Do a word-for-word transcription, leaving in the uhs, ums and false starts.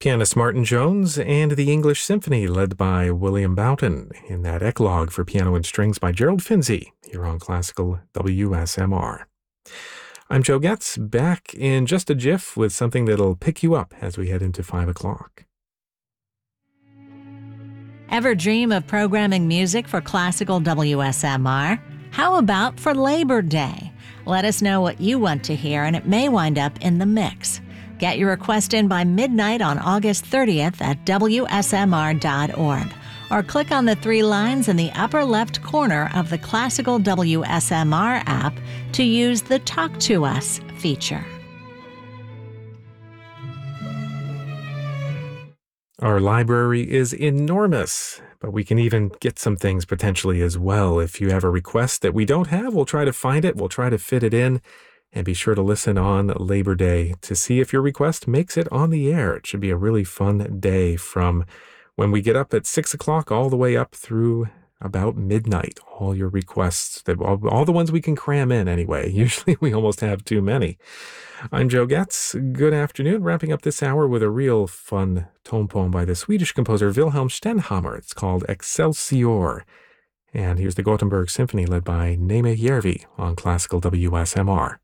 Pianist Martin Jones and the English Symphony led by William Boughton in that Eclogue for piano and strings by Gerald Finzi here on Classical W S M R. I'm Joe Getz, back in just a jiff with something that'll pick you up as we head into five o'clock. Ever dream of programming music for Classical W S M R? How about for Labor Day? Let us know what you want to hear, and it may wind up in the mix. Get your request in by midnight on August thirtieth at W S M R dot org, or click on the three lines in the upper left corner of the Classical W S M R app to use the Talk to Us feature. Our library is enormous, but we can even get some things potentially as well. If you have a request that we don't have, we'll try to find it, we'll try to fit it in. And be sure to listen on Labor Day to see if your request makes it on the air. It should be a really fun day from when we get up at six o'clock all the way up through about midnight. All your requests, that all, all the ones we can cram in anyway. Usually we almost have too many. I'm Joe Getz. Good afternoon. Wrapping up this hour with a real fun tone poem by the Swedish composer Wilhelm Stenhammar. It's called Excelsior. And here's the Gothenburg Symphony led by Neeme Järvi on Classical W S M R.